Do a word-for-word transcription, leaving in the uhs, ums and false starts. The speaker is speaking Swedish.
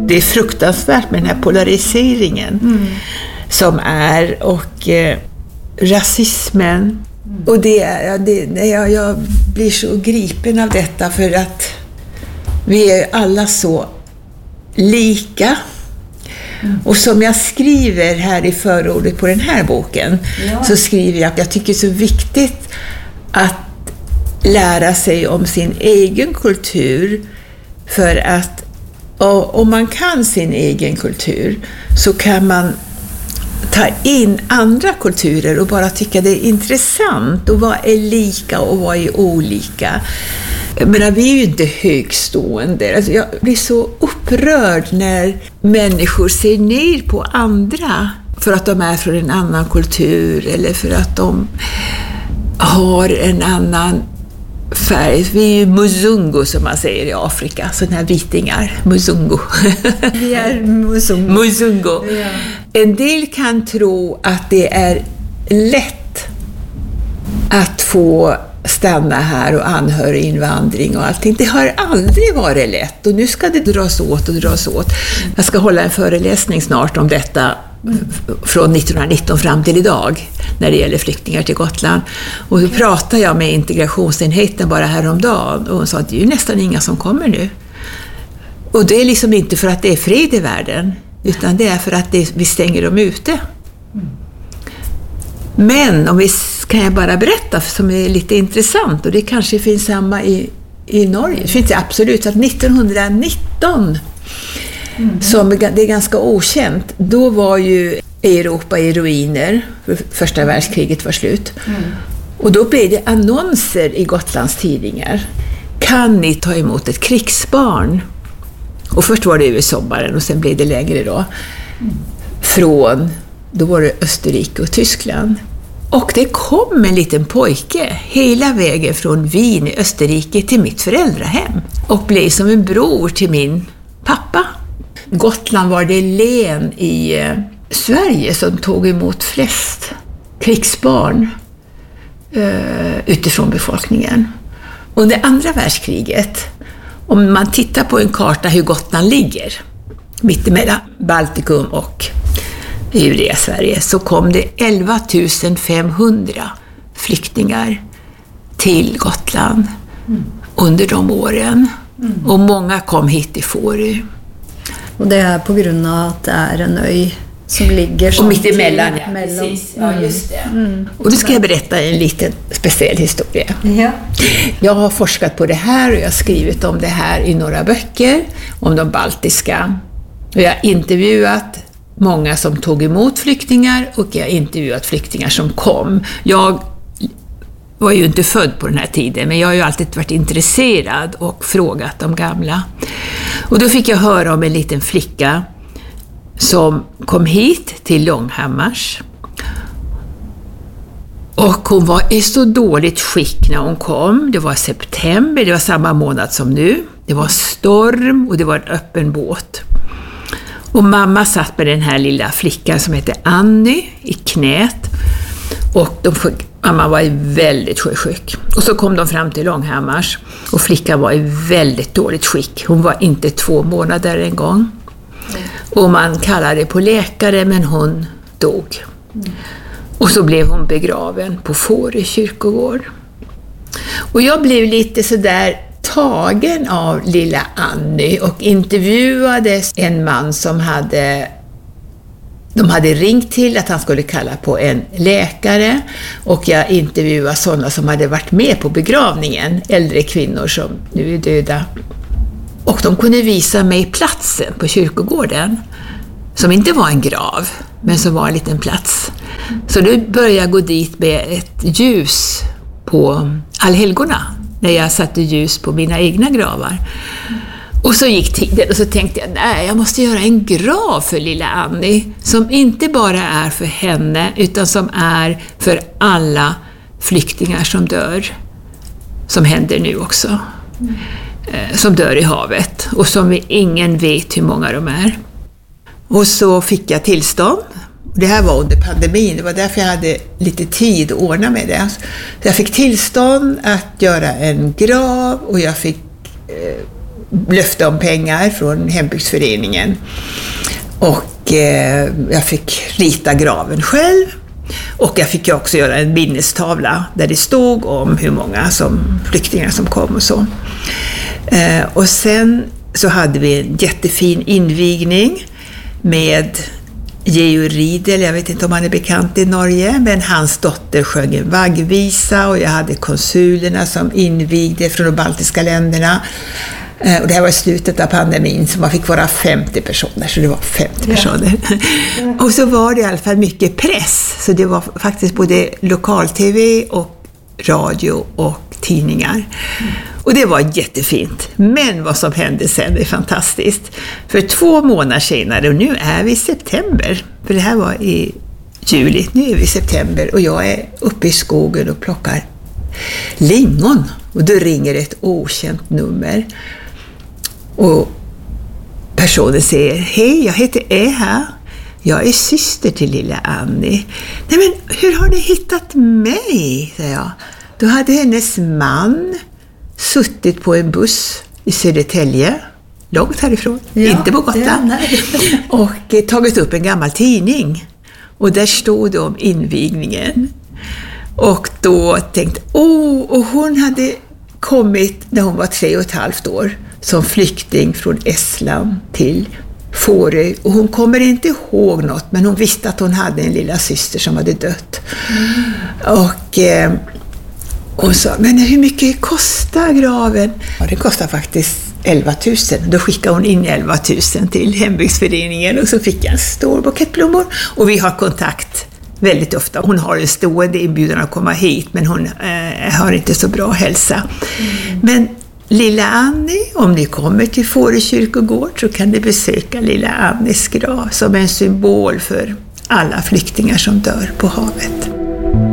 Det är fruktansvärt med den här polariseringen mm. som är och eh, rasismen. Mm. Och det, det, jag, jag blir så gripen av detta för att vi är alla så lika. Mm. Och som jag skriver här i förordet på den här boken ja. så skriver jag att jag tycker det är så viktigt att lära sig om sin egen kultur, för att och, om man kan sin egen kultur så kan man ta in andra kulturer och bara tycka det är intressant, och vad är lika och vad är olika. Men vi är ju inte högstående. Alltså jag blir så upprörd när människor ser ner på andra för att de är från en annan kultur eller för att de har en annan färg. Vi är ju muzungo som man säger i Afrika, sådana här vitingar. Muzungo. Vi är muzungo. Muzungo. Ja. En del kan tro att det är lätt att få stanna här och anhöriginvandring och allting. Det har aldrig varit lätt, och nu ska det dras åt och dras åt. Jag ska hålla en föreläsning snart om detta från nittonhundranitton fram till idag när det gäller flyktingar till Gotland. Och då pratade jag med integrationsenheten bara häromdagen, och hon sa att det är ju nästan inga som kommer nu. Och det är liksom inte för att det är fred i världen, utan det är för att det, vi stänger dem ute. Men om vi kan jag bara berätta som är lite intressant, och det kanske finns samma i, i Norge. Det finns det absolut, att nittonhundranitton mm. som det är ganska okänt, då var ju Europa i ruiner, första världskriget var slut. Mm. Och då blev det annonser i Gotlands tidningar. Kan ni ta emot ett krigsbarn? Och först var det över sommaren och sen blev det längre då. Mm. Från, då var det Österrike och Tyskland. Och det kom en liten pojke hela vägen från Wien i Österrike till mitt föräldrahem. Och blev som en bror till min pappa. Gotland var det län i eh, Sverige som tog emot flest krigsbarn eh, utifrån befolkningen. Under andra världskriget, om man tittar på en karta hur Gotland ligger, mittemellan Baltikum och övriga Sverige, så kom det elva tusen femhundra flyktingar till Gotland mm. under de åren. Mm. Och många kom hit i Fårö. Och det är på grund av att det är en ö som ligger som och mitt emellan, ja, mellan. Precis. Ja, just det. Mm. Och då ska jag berätta en liten speciell historia. Ja. Jag har forskat på det här och jag har skrivit om det här i några böcker om de baltiska. Och jag har intervjuat många som tog emot flyktingar och jag har intervjuat flyktingar som kom. Jag var ju inte född på den här tiden, men jag har ju alltid varit intresserad och frågat de gamla. Och då fick jag höra om en liten flicka som kom hit till Långhammars. Och hon var i så dåligt skick när hon kom. Det var september, det var samma månad som nu. Det var storm och det var en öppen båt. Och mamma satt med den här lilla flickan som heter Annie i knät. Och de fick, mamma var i väldigt sjösjuk. Och så kom de fram till Långhammars. Och flickan var i väldigt dåligt skick. Hon var inte två månader en gång. Mm. Och man kallade på läkare, men hon dog. Mm. Och så blev hon begraven på Fårö kyrkogård. Och jag blev lite sådär tagen av lilla Annie och intervjuade en man som hade de hade ringt till att han skulle kalla på en läkare, och jag intervjuade sådana som hade varit med på begravningen, äldre kvinnor som nu är döda. Och de kunde visa mig platsen på kyrkogården som inte var en grav, men som var en liten plats. Så då började jag gå dit med ett ljus på allhelgona, när jag satte ljus på mina egna gravar. Och så gick tiden och så tänkte jag, nej, jag måste göra en grav för lilla Annie som inte bara är för henne utan som är för alla flyktingar som dör, som händer nu också, mm. som dör i havet och som vi ingen vet hur många de är. Och så fick jag tillstånd. Det här var under pandemin, det var därför jag hade lite tid att ordna med det. Så jag fick tillstånd att göra en grav och jag fick eh, löfte om pengar från hembygdsföreningen. Och eh, jag fick rita graven själv. Och jag fick ju också göra en minnestavla där det stod om hur många som, flyktingar som kom och så. Eh, och sen så hade vi en jättefin invigning med Georg Riedel, jag vet inte om han är bekant i Norge, men hans dotter sjöng en vaggvisa och jag hade konsulerna som invigde från de baltiska länderna. Och det här var i slutet av pandemin, så man fick vara femtio personer, så det var femtio personer. Ja. Och så var det i alla fall mycket press, så det var faktiskt både lokal-tv och radio och tidningar. Mm. Och det var jättefint. Men vad som hände sen är fantastiskt. För två månader senare, och nu är vi i september, för det här var i juli, nu är vi i september och jag är uppe i skogen och plockar lingon. Och då ringer ett okänt nummer. Och personen säger: hej, jag heter Eha. Jag är syster till lilla Annie. Nej, men hur har ni hittat mig? Säger jag. Då hade hennes man suttit på en buss i Södertälje, långt härifrån, ja, inte på Gotland, och eh, tagit upp en gammal tidning. Och där stod det om invigningen. Och då tänkte åh, och hon hade kommit när hon var tre och ett halvt år som flykting från Estland till Fårö. Och hon kommer inte ihåg något, men hon visste att hon hade en lilla syster som hade dött. Mm. Och eh, och sa, men hur mycket kostar graven? Ja, det kostar faktiskt elva tusen. Då skickade hon in elva tusen till hembygdsföreningen och så fick jag en stor bukett blommor. Och vi har kontakt väldigt ofta. Hon har en stående inbjudan att komma hit, men hon eh, har inte så bra hälsa. Mm. Men lilla Annie, om ni kommer till Fårö kyrkogård så kan ni besöka lilla Annies grav som en symbol för alla flyktingar som dör på havet.